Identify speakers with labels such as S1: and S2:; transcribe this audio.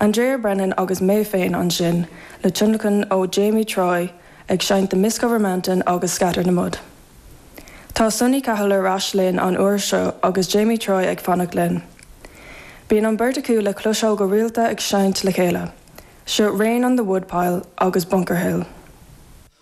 S1: Andrea Brennan agus mé féin an sin le tunlachan ó Jamie Troy ag seint de Miscover Mountain agus scatter na mud. Tá sunní cahall le ras linn an uair seo agus Jamie Troy ag fannach linn. Bíonn an bird acu le cloiseáil go rialta ag seint le chéile. Seo rain on the woodpile agus Bunker Hill.